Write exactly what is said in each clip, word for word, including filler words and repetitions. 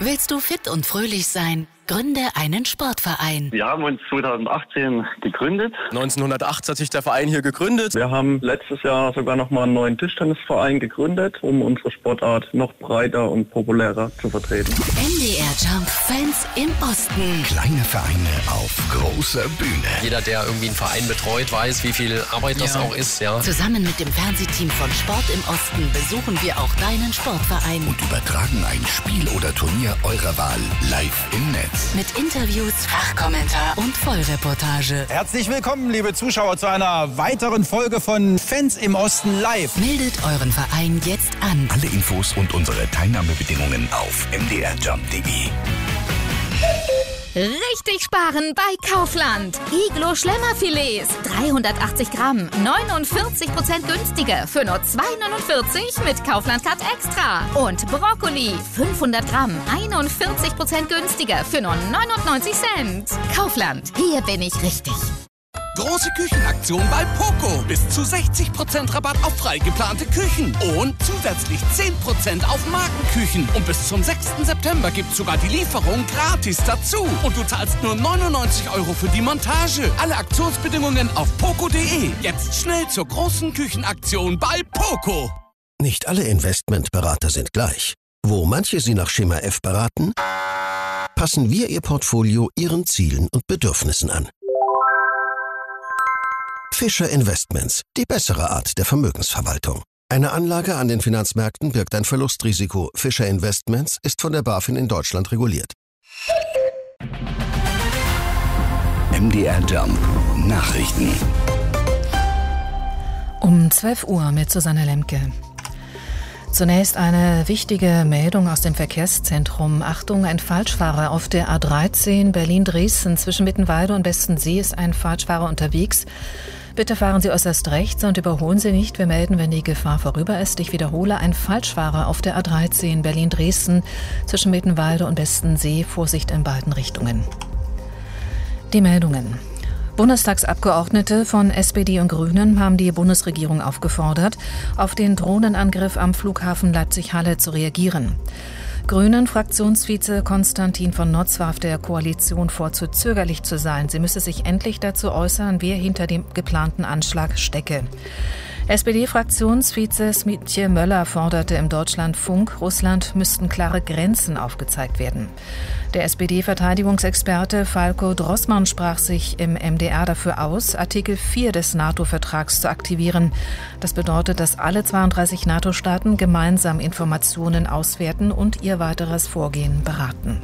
Willst du fit und fröhlich sein? Gründe einen Sportverein. Wir haben uns zweitausendachtzehn gegründet. neunzehnhundertacht hat sich der Verein hier gegründet. Wir haben letztes Jahr sogar noch mal einen neuen Tischtennisverein gegründet, um unsere Sportart noch breiter und populärer zu vertreten. M D R Jump Fans im Osten. Kleine Vereine auf großer Bühne. Jeder, der irgendwie einen Verein betreut, weiß, wie viel Arbeit das Ja. auch ist. Ja. Zusammen mit dem Fernsehteam von Sport im Osten besuchen wir auch deinen Sportverein. Und übertragen ein Spiel oder Turnier eurer Wahl live im Netz. Mit Interviews, Fachkommentar und Vollreportage. Herzlich willkommen, liebe Zuschauer, zu einer weiteren Folge von Fans im Osten live. Meldet euren Verein jetzt an. Alle Infos und unsere Teilnahmebedingungen auf m d r jump punkt d e. Richtig sparen bei Kaufland. Iglo Schlemmerfilets, dreihundertachtzig Gramm, neunundvierzig Prozent günstiger für nur zwei neunundvierzig mit Kaufland Card Extra. Und Brokkoli, fünfhundert Gramm, einundvierzig Prozent günstiger für nur neunundneunzig Cent. Kaufland, hier bin ich richtig. Große Küchenaktion bei Poco. Bis zu sechzig Prozent Rabatt auf frei geplante Küchen. Und zusätzlich zehn Prozent auf Markenküchen. Und bis zum sechsten September gibt's sogar die Lieferung gratis dazu. Und du zahlst nur neunundneunzig Euro für die Montage. Alle Aktionsbedingungen auf poco punkt de. Jetzt schnell zur großen Küchenaktion bei Poco. Nicht alle Investmentberater sind gleich. Wo manche Sie nach Schema F beraten, passen wir Ihr Portfolio Ihren Zielen und Bedürfnissen an. Fischer Investments, die bessere Art der Vermögensverwaltung. Eine Anlage an den Finanzmärkten birgt ein Verlustrisiko. Fischer Investments ist von der BaFin in Deutschland reguliert. M D R Jump Nachrichten. Um zwölf Uhr mit Susanne Lemke. Zunächst eine wichtige Meldung aus dem Verkehrszentrum. Achtung, ein Falschfahrer auf der A dreizehn Berlin-Dresden. Zwischen Mittenwalde und Bestensee ist ein Falschfahrer unterwegs. Bitte fahren Sie äußerst rechts und überholen Sie nicht. Wir melden, wenn die Gefahr vorüber ist. Ich wiederhole, ein Falschfahrer auf der A dreizehn Berlin-Dresden. Zwischen Mittenwalde und Bestensee. Vorsicht in beiden Richtungen. Die Meldungen. Bundestagsabgeordnete von S P D und Grünen haben die Bundesregierung aufgefordert, auf den Drohnenangriff am Flughafen Leipzig-Halle zu reagieren. Grünen-Fraktionsvize Konstantin von Notz warf der Koalition vor, zu zögerlich zu sein. Sie müsse sich endlich dazu äußern, wer hinter dem geplanten Anschlag stecke. S P D-Fraktionsvize Smietje Möller forderte im Deutschlandfunk, Russland müssten klare Grenzen aufgezeigt werden. Der S P D-Verteidigungsexperte Falko Drossmann sprach sich im M D R dafür aus, Artikel vier des NATO-Vertrags zu aktivieren. Das bedeutet, dass alle zweiunddreißig NATO-Staaten gemeinsam Informationen auswerten und ihr weiteres Vorgehen beraten.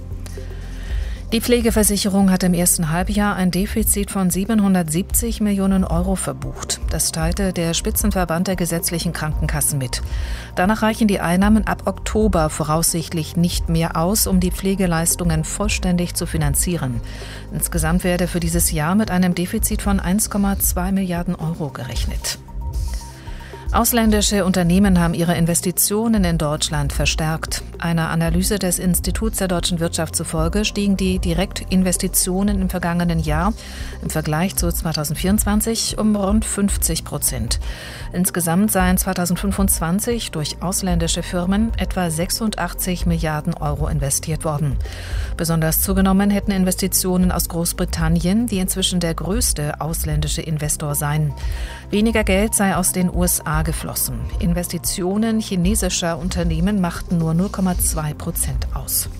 Die Pflegeversicherung hat im ersten Halbjahr ein Defizit von siebenhundertsiebzig Millionen Euro verbucht. Das teilte der Spitzenverband der gesetzlichen Krankenkassen mit. Danach reichen die Einnahmen ab Oktober voraussichtlich nicht mehr aus, um die Pflegeleistungen vollständig zu finanzieren. Insgesamt werde für dieses Jahr mit einem Defizit von eins Komma zwei Milliarden Euro gerechnet. Ausländische Unternehmen haben ihre Investitionen in Deutschland verstärkt. Einer Analyse des Instituts der deutschen Wirtschaft zufolge stiegen die Direktinvestitionen im vergangenen Jahr im Vergleich zu zweitausendvierundzwanzig um rund fünfzig Prozent. Insgesamt seien zweitausendfünfundzwanzig durch ausländische Firmen etwa sechsundachtzig Milliarden Euro investiert worden. Besonders zugenommen hätten Investitionen aus Großbritannien, die inzwischen der größte ausländische Investor seien. Weniger Geld sei aus den U S A geflossen. Investitionen chinesischer Unternehmen machten nur null Komma zwei Prozent aus.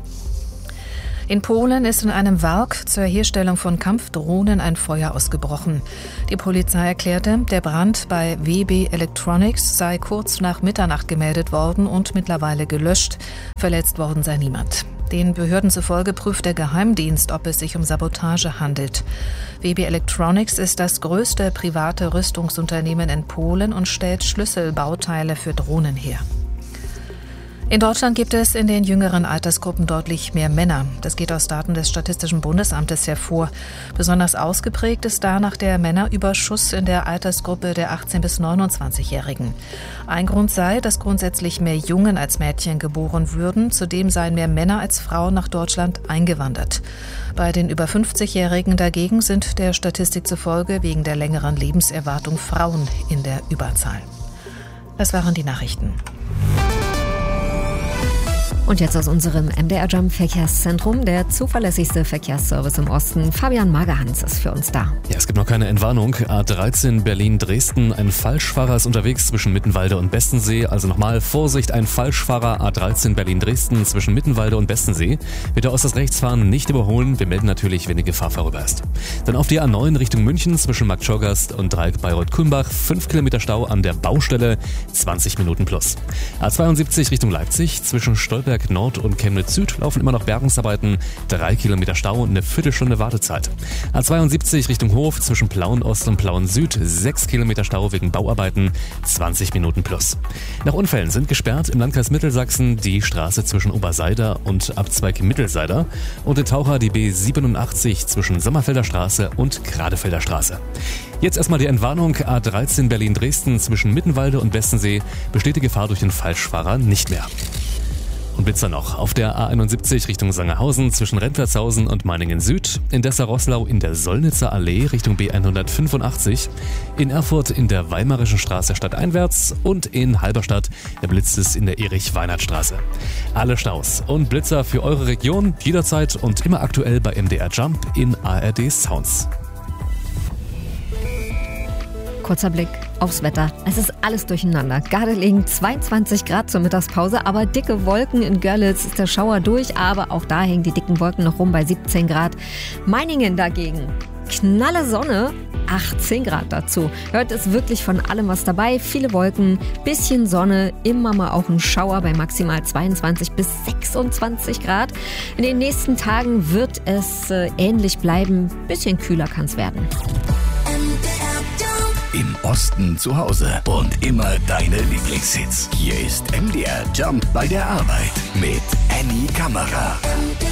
In Polen ist in einem Werk zur Herstellung von Kampfdrohnen ein Feuer ausgebrochen. Die Polizei erklärte, der Brand bei W B Electronics sei kurz nach Mitternacht gemeldet worden und mittlerweile gelöscht. Verletzt worden sei niemand. Den Behörden zufolge prüft der Geheimdienst, ob es sich um Sabotage handelt. W B Electronics ist das größte private Rüstungsunternehmen in Polen und stellt Schlüsselbauteile für Drohnen her. In Deutschland gibt es in den jüngeren Altersgruppen deutlich mehr Männer. Das geht aus Daten des Statistischen Bundesamtes hervor. Besonders ausgeprägt ist danach der Männerüberschuss in der Altersgruppe der achtzehn- bis neunundzwanzigjährigen. Ein Grund sei, dass grundsätzlich mehr Jungen als Mädchen geboren würden. Zudem seien mehr Männer als Frauen nach Deutschland eingewandert. Bei den über fünfzigjährigen dagegen sind der Statistik zufolge wegen der längeren Lebenserwartung Frauen in der Überzahl. Das waren die Nachrichten. Und jetzt aus unserem M D R Jump Verkehrszentrum, der zuverlässigste Verkehrsservice im Osten. Fabian Magerhans ist für uns da. Ja, es gibt noch keine Entwarnung. A dreizehn Berlin-Dresden. Ein Falschfahrer ist unterwegs zwischen Mittenwalde und Bestensee. Also nochmal Vorsicht, ein Falschfahrer. A dreizehn Berlin-Dresden zwischen Mittenwalde und Bestensee. Bitte aus das Rechtsfahren nicht überholen. Wir melden natürlich, wenn die Gefahr vorüber ist. Dann auf die A neun Richtung München zwischen Marktschorgast und Dreieck Bayreuth-Kulmbach. fünf Kilometer Stau an der Baustelle. zwanzig Minuten plus. A zweiundsiebzig Richtung Leipzig zwischen Stolberg Nord und Chemnitz Süd laufen immer noch Bergungsarbeiten, drei Kilometer Stau und eine Viertelstunde Wartezeit. A zweiundsiebzig Richtung Hof zwischen Plauen Ost und Plauen Süd, sechs Kilometer Stau wegen Bauarbeiten, zwanzig Minuten plus. Nach Unfällen sind gesperrt im Landkreis Mittelsachsen die Straße zwischen Oberseider und Abzweig Mittelseider und in Taucher die B siebenundachtzig zwischen Sommerfelder Straße und Gradefelder Straße. Jetzt erstmal die Entwarnung. A dreizehn Berlin-Dresden zwischen Mittenwalde und Bestensee besteht die Gefahr durch den Falschfahrer nicht mehr. Und Blitzer noch. Auf der A einundsiebzig Richtung Sangerhausen zwischen Rentwertshausen und Meiningen Süd, in Dessau-Roßlau in der Sollnitzer Allee Richtung B hundertfünfundachtzig, in Erfurt in der Weimarischen Straße stadteinwärts und in Halberstadt blitzt es in der Erich-Weinert-Straße. Alle Staus und Blitzer für eure Region jederzeit und immer aktuell bei M D R Jump in A R D Sounds. Kurzer Blick aufs Wetter. Es ist alles durcheinander. Gardelegen zweiundzwanzig Grad zur Mittagspause, aber dicke Wolken. In Görlitz ist der Schauer durch, aber auch da hängen die dicken Wolken noch rum bei siebzehn Grad. Meiningen dagegen, knalle Sonne, achtzehn Grad dazu. Heute ist wirklich von allem was dabei. Viele Wolken, bisschen Sonne, immer mal auch ein Schauer bei maximal zweiundzwanzig bis sechsundzwanzig Grad. In den nächsten Tagen wird es äh, ähnlich bleiben. Bisschen kühler kann es werden. Im Osten zu Hause und immer deine Lieblingshits. Hier ist M D R Jump bei der Arbeit mit Annie Kammerer.